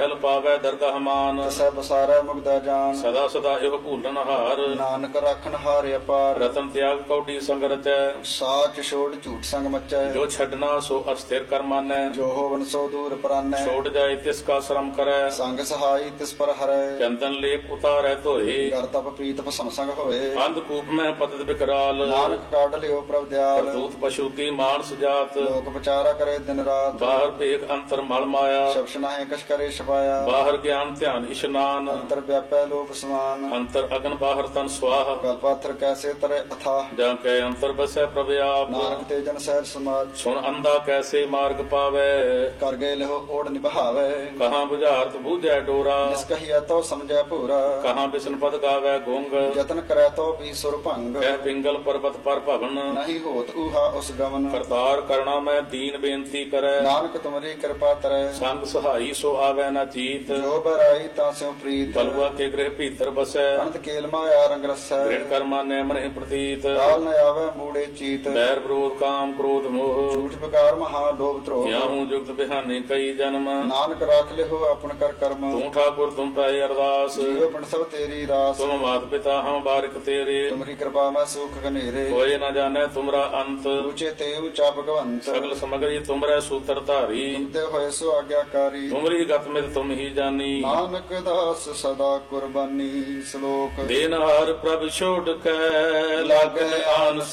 ਫਲ ਪਾਵੈ ਦਰਗਾਹ ਮਾਨ। ਤਿਸੈ ਬਸਾਰੈ ਮੁਗਦਾ ਜਾਨ। ਸਦਾ ਸਦਾ ਇਹੋ ਭੂਲਨ ਹਾਰ। ਨਾਨਕ ਰਾਖਣ ਹਾਰ ਅਪਾਰ। ਰਤਨ ਤਿਆਗ ਕੌਡੀ ਸੰਗ ਰਚੈ। ਸਾਚ ਛੋੜ ਝੂਠ ਸੰਗ ਮਚੈ। ਜੋ ਛੱਡਣਾ ਸੋ ਅਸਥਿਰ ਕਰ ਮਾਨੈ। ਜੋ ਹੋਵਨ ਸੋ ਦੂਰ ਪਰਾਨੈ। ਛੋੜ ਜਾਏ ਤਿਸ ਕਾ ਸ਼ਰਮ ਕਰੈ। ਸੰਗ ਸਹਾਈ ਤਿਸ ਪਰ ਹਰੈ। ਚੰਦਨ ਲੇਪ ਉਤਾਰੈ ਧੋਏ। ਕਰ ਤਪ ਪ੍ਰੀਤ ਭਸਮ ਸੰਗ ਹੋਏ। ਅੰਧ ਕੂਪ ਮੈਂ ਪਤਿਤ ਬਿਕਰਾਲ। ਨਾਨਕ ਕਾਢ ਲਿਓ ਪ੍ਰਭ ਦਿਆਲ। ਕਰਤੂਤ ਪਸ਼ੂ ਕੀ ਮਾਨਸ ਜਾਤ। ਲੋਕ ਵਿਚਾਰਾ ਕਰੇ ਦਿਨ ਰਾਤ। ਬਾਹਰ ਭੇਖ ਅੰਤਰ ਮਲ ਮਾਇਆ। ਸ਼ਬਦ ਨਾਹਿ ਕਛ ਕਰੇ ਛਪਾਇਆ। ਬਾਹਰ ਗਿਆਨ ਧਿਆਨ ਇਸ਼ਨਾਨ। ਅੰਤਰ ਵਿਆਪੈ ਲੋਕ ਸਮਾਨ। ਅੰਤਰ ਅਗਨ ਬਾਹਰ ਤਨ ਸਵਾਹ। ਗਲ ਪਾਥਰ ਕੈਸੇ ਤਰੇ ਅਥਾਹ। ਜਾਂ ਕੈ ਅੰਤਰ ਬਸੈ ਪ੍ਰਭ ਆਪ। ਨਾਨਕ ਤੇ ਜਨ ਸਹਿਜ ਸਮਾਜ। ਸੁਣ ਅੰਧਾ ਕੈਸੇ ਮਾਰਗ ਪਾਵੈ। ਕਰ ਗਏ ਲਿਓ ਓੜ ਨਿਭਾਵੈ। ਕਹਾਂ ਬੁਝਾਰਤ ਬੂਝੈ ਡੋਰਾ। ਜਿਸ ਕਹੀਐ ਤੋ ਸਮਝੈ ਭੂਰਾ। ਕਹਾਂ ਬਿਸ਼ਨ ਪਦ ਗਾਵੈ ਗੁੰਗ। ਯਤਨ ਕਰੈ ਤੋ ਵੀ ਸੁਰ ਭੰਗ। ਕਹਿ ਪਿੰਗਲ ਪਰਬਤ ਪਰ ਭਵਨ। ਨਹੀਂ ਹੋਤ ਊਹਾ ਉਸ ਗਮਨ। ਕਰਤਾਰ ਕਰਣਾ ਮੈਂ ਦੀਨ ਬੇਨਤੀ ਕਰੈ। ਨਾਨਕ ਤੁਮਰੀ ਕਿਰਪਾ ਤਰੈ। ਸੰਗ ਸਹਾਈ ਸੋ ਆਵੈ ਨਾ ਚੀਤ। ਜੋ ਬਰਾਈ ਤਾਂ ਸਿਉ ਪ੍ਰੀਤ। ਬਲਵਾ ਕੇ ਗ੍ਰਹਿ ਭੀਤਰ ਬਸੈ। ਅਨੰਤ ਕੇਲ ਮਾਇਆ ਰੰਗ ਰਸੈ। ਦ੍ਰਿੜ ਕਰਮਾ ਨੇ ਮਨਿ ਪ੍ਰਤੀਤ। ਕਾਲ ਨ ਆਵੈ ਮੂੜੇ ਚੀਤ। ਬੈਰ ਵਿਰੋਧ ਕਾਮ ਕ੍ਰੋਧ ਮੋਹ। ਝੂਠ ਵਿਕਾਰ ਮਹਾ ਲੋਭ ਧਰੋਹ। ਕਿਆਹੂ ਜੁਗਤ ਬਿਹਾਨੇ ਕਈ ਜਨਮ। ਨਾਨਕ ਰਾਖ ਲਿਓ ਆਪਨ ਕਰ ਕਰਮ। ਤੂੰ ਠਾਕੁਰ ਤੁਮ ਪੈ ਅਰਦਾਸ। ਜੀਵ ਪਿੰਡ ਸਭ ਤੇਰੀ ਰਾਸ। ਤੁਮ ਮਾਤ ਪਿਤਾ ਹਮ ਬਾਰਿਕ ਤੇਰੇ। ਤੁਮਰੀ ਕਿਰਪਾ ਮੈਂ ਸੁਖ ਘਨੇਰੇ। ਕੋਇ ਨ ਜਾਣੈ ਤੁਮਰਾ ਅੰਤ। ਉੱਚੇ ਤੇ ਉੱਚਾ ਭਗਵੰਤ। ਸਗਲ ਸਮਗਰੀ ਤੁਮਰੈ ਸੂਤਰ ਧਾਰੀ। ਤੁਮਤੇ ਹੋਏ ਸੋ ਆਗਿਆਕਾਰੀ। ਤੁਮਰੀ ਗਤ ਮਿਤ ਤੁਮ ਹੀ ਜਾਨੀ। ਨਾਨਕ ਦਾਸ ਸਦਾ ਕੁਰਬਾਨੀ। ਸ਼ਲੋਕ ਦੇਨਹਾਰ ਪ੍ਰਭ ਛੋੜ ਕੈ ਲਾਗੈ ਆਨ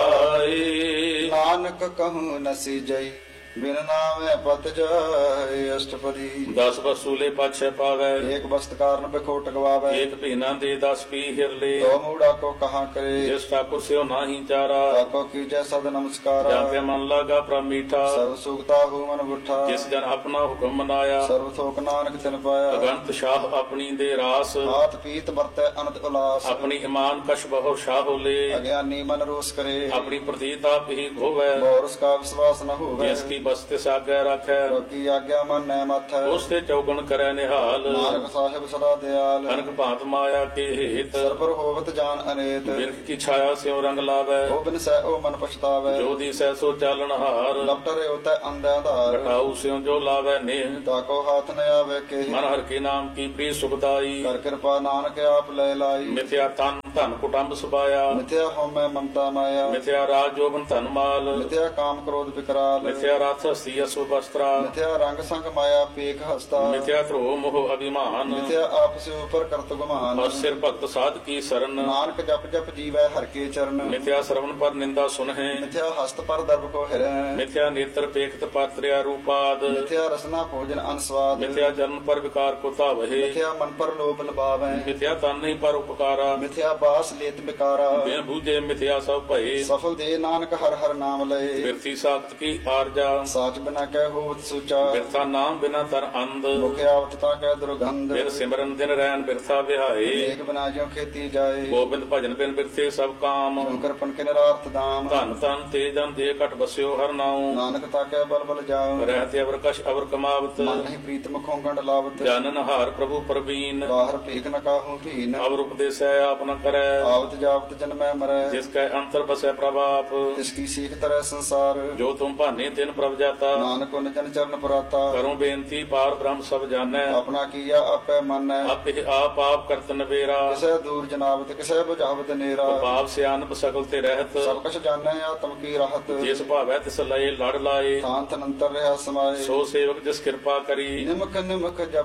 ਸੁਆਈ। ਨਾਨਕ ਕਹੂੰ ਨਸੀ ਜਈ ਬਿਨ ਨਾਮੈ ਪਤ ਜਾਏ। ਅਸ਼ਟਪਦੀ 10 ਵਸੂਲੇ ਪਾਛੈ ਪਾਵੈ। ਏਕ ਬਸਤ ਕਾਰਨ ਬਿਖੋਟ ਗਵਾਵੈ। ਏਕ ਭੀਨਾ ਦੇ 10 ਪੀ ਹਿਰਲੇ। ਤੋ ਮੂੜਾ ਕੋ ਕਹਾ ਕਰੇ। ਜਿਸ ਠਾਕੁਰ ਸਿਓ ਨਾਹੀ ਚਾਰਾ। ਤਾਕੋ ਕੀਜੈ ਸਦ ਨਮਸਕਾਰਾ। ਜਾਂ ਤੇ ਮਨ ਲਾਗਾ ਪ੍ਰਭ ਮੀਠਾ। ਸਰਬ ਸੁਖਤਾ ਹੂ ਮਨ ਬੁੱਠਾ। ਜਿਸ ਜਨ ਆਪਣਾ ਹੁਕਮ ਮਨਾਇਆ। ਸਰਬ ਥੋਕ ਨਾਨਕ ਤਿਨ ਪਾਇਆ। ਅਗੰਤ ਸ਼ਾਹ ਆਪਣੀ ਦੇ ਰਾਸ। ਹਾਥ ਪੀਤ ਵਰਤੈ ਅਨੰਦ ਉਲਾਸ। ਆਪਣੀ ਇਮਾਨ ਕਛ ਬਹੁ ਸ਼ਾਹ ਲੇ। ਅਗਿਆਨੀ ਮਨ ਰੋਸ ਕਰੇ। ਆਪਣੀ ਪ੍ਰਤੀਤ ਆਪ ਹੀ ਹੋਵੈ। ਬੋਰਸ ਕਾ ਵਿਸ਼ਵਾਸ ਨ ਹੋਵੇ। ਜਿਸ ਕੀ ਬਸਤੇ ਸਾਗੈ ਰਾਖੈ। ਕੀ ਆਗਿਆ ਮਨ ਨੈ ਮਥੈ। ਉਸ ਤੇ ਚੌਗਣ ਕਰੈ ਨਿਹਾਲ। ਨਾਨਕ ਸਾਹਿਬ ਸਦਾ ਦਿਆਲ। ਅਨਕ ਭਾਂਤ ਮਾਇਆ ਕੇ ਹੇਤ। ਸਰਬਰ ਹੋਵਤ ਜਾਨ ਅਨੇਤ। ਬਿਰਖ ਕੀ ਛਾਇਆ ਸਿਉ ਰੰਗ ਲਾਵੈ। ਉਹ ਬਿਨ ਸਹਿ ਉਹ ਮਨ ਪਛਤਾਵੈ। ਜੋ ਦਿਸੈ ਸੋ ਚਾਲਣ ਹਾਰ। ਲਪਟਰੇ ਉਤੈ ਅੰਧਿਆ ਧਾਰ। ਘਟਾਉ ਸਿਉ ਜੋ ਲਾਵੈ ਨੇਹ। ਤਾਕੋ ਹਾਥ ਨ ਆਵੇ ਕੇ। ਮਨ ਹਰ ਕੇ ਨਾਮ ਕੀ ਪ੍ਰੀ ਸੁਖਦਾਈ। ਕਰ ਕਿਰਪਾ ਨਾਨਕ ਆਪ ਲੈ ਲਾਈ। ਮਿਥਿਆ ਤਨ ਧਨ ਕੁਟੰਬ ਸੁਭਾਇਆ। ਮਿਥਿਆ ਹਉਮੈ ਮਮਤਾ ਮਾਇਆ। ਮਿਥਿਆ ਰਾਜ ਜੋਬਨ ਧਨ ਮਾਲ। ਮਿਥਿਆ ਕਾਮ ਕ੍ਰੋਧ ਵਿਕਰਾਲ। ਮਿਥਿਆ ਰਥ ਹਸਤੀ ਅਸੁ ਬਸਤਰਾ। ਮਿਥਿਆ ਰੰਗ ਸੰਗ ਮਾਇਆ ਪੇਖ ਹਸਤਾ। ਮਿਥਿਆ ਧਰੋ ਮੋਹ ਅਭਿਮਾਨ। ਮਿਥਿਆ ਆਪਸ ਉਪਰ ਕਰਤ ਗੁਮਾਨ। ਔਰ ਸਿਰ ਭਗਤ ਸਾਧ ਕੀ ਸਰਨ। ਨਾਨਕ ਜਪ ਜਪ ਜੀਵੈ ਹਰ ਕੇ ਚਰਨ। ਮਿਥਿਆ ਸਰਵਨ ਪਰ ਨਿੰਦਾ ਸੁਨਹਿ। ਮਿਥਿਆ ਹਸਤ ਪਰ ਦਰਬ ਕੋ ਹਿਰੈ। ਮਿਥਿਆ ਨੇਤਰ ਪੇਖਤ ਪਾਤਰਿਆ ਰੂਪਾਦ। ਮਿਥਿਆ ਰਸਨਾ ਭੋਜਨ ਅਨਸਵਾਦ। ਮਿਥਿਆ ਜਨਮ ਪਰ ਵਿਕਾਰ ਕੋ ਧਾਵਹਿ। ਮਿਥਿਆ ਮਨ ਪਰ ਲੋਭ ਲਬਾਵੈ। ਮਿਥਿਆ ਤਨ ਨਹੀਂ ਪਰ ਉਪਕਾਰਾ। ਮਿਥਿਆ ਬਾਸ ਲੇਤ ਬਿਕਾਰਾ। ਬਿਨ ਬੂਝੇ ਮਿਥਿਆ ਸਭ ਭਏ। ਸਫਲ ਦੇ ਨਾਨਕ ਹਰ ਹਰ ਨਾਮ ਲਏ। ਬਿਰਥੀ ਸਾਖਤ ਕੀ ਆਰਜਾ। ਸਾਚ ਬਿਨਾ ਕਹਿ ਹੋਵਤ ਸੂਚਾ। ਬਿਰਥਾ ਨਾਮ ਬਿਨਾ ਤਰ ਅੰਧ। ਮੁਖ ਆਵਤ ਤਾ ਕਹਿ ਦੁਰਗੰਧ। ਬਿਨ ਸਿਮਰਨ ਦਿਨ ਰੈਨ ਬਿਰਥਾ ਵਿਹਾਏ। ਏਕ ਬਿਨਾ ਜਿਉ ਖੇਤੀ ਜਾਏ। ਗੋਬਿੰਦ ਭਜਨ ਬਿਨ ਬਿਰਥੇ ਸਭ ਕਾਮ। ਸ਼ੰਕਰ ਪਨ ਕੇ ਨਿਰਾਰਥ ਦਾਮ। ਧਨ ਧਨ ਤੇ ਜਨ ਦੇ ਘਟ ਬਸਿਓ ਹਰ ਨਾਉ। ਨਾਨਕ ਤਾ ਕਹਿ ਬਲ ਬਲ ਜਾਉ। ਰਹਿਤੇ ਅਵਰ ਕਛ ਅਵਰ ਕਮਾਵਤ। ਮਨ ਨਹੀਂ ਪ੍ਰੀਤ ਮੁਖੋਂ ਗੰਡ ਲਾਵਤ। ਜਾਨਨ ਹਾਰ ਪ੍ਰਭੂ ਪ੍ਰਵੀਨ। ਬਾਹਰ ਭੇਖ ਨ ਕਾਹੂ ਭੀਨ। ਅਵਰ ਉਪਦੇਸੈ ਆਪ ਨ ਕਰੈ। ਆਵਤ ਜਾਵਤ ਜਨਮੈ ਮਰੈ। ਜਿਸ ਕੈ ਅੰਤਰ ਬਸੈ ਪ੍ਰਭ ਆਪ। ਤਿਸ ਕੀ ਸੀਖ ਤਰੈ ਸੰਸਾਰ। ਜੋ ਤੁਮ ਭਾਨੇ ਤਿਨ ਪ੍ਰਭ ਜਾਤਾ। ਨਾਨਕ ਉਨ ਜਨ ਚਰਨ ਪੁਰਾਤਾ। ਕਰੋ ਬੇਨਤੀ ਪਾਰ ਬ੍ਰਹਮ ਸਭ ਜਾਣੈ। ਆਪਣਾ ਕੀਆ ਆਪੈ ਮੰਨੈ। ਆਪੇ ਆਪ ਆਪ ਕਰਤ ਨਵੇਰਾ। ਕਿਸੈ ਦੂਰ ਜਨਾਵਤ ਕਿਸੈ ਬੁਝਾਵਤ ਨੇਰਾ। ਭਾਵ ਸਿਆਨਪ ਸਕਲ ਤੇ ਰਹਿਤ। ਸਭ ਕਛ ਜਾਣੈ ਆਤਮ ਕੀ ਰਾਹਤ। ਜਿਸ ਭਾਵੈ ਤਿਸ ਲਏ ਲੜ ਲਾਏ। ਥਾਨ ਥਨੰਤਰ ਰਿਹਾ ਸਮਾਏ। ਸੋ ਸੇਵਕ ਜਿਸ ਕਿਰਪਾ ਕਰੀ। ਨਿਮਕ ਨਿਮਕ ਜਪ